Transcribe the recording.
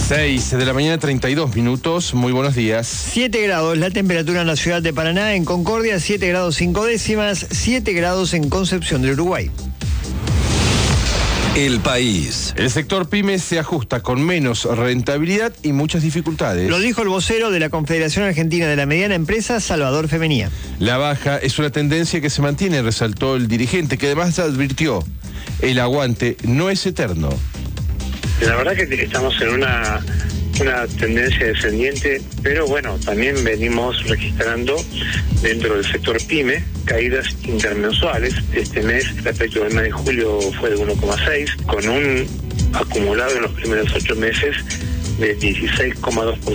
6 de la mañana, 32 minutos. Muy buenos días. 7 grados la temperatura en la ciudad de Paraná, en Concordia, 7 grados 5 décimas, 7 grados en Concepción del Uruguay. El país. El sector pyme se ajusta con menos rentabilidad y muchas dificultades. Lo dijo el vocero de la Confederación Argentina de la Mediana Empresa, Salvador Femenía. La baja es una tendencia que se mantiene, resaltó el dirigente, que además advirtió: el aguante no es eterno. La verdad que estamos en una tendencia descendiente, pero bueno, también venimos registrando dentro del sector pyme caídas intermensuales. Este mes, respecto al mes de julio, fue de 1,6, con un acumulado en los primeros 8 meses de 16,2%.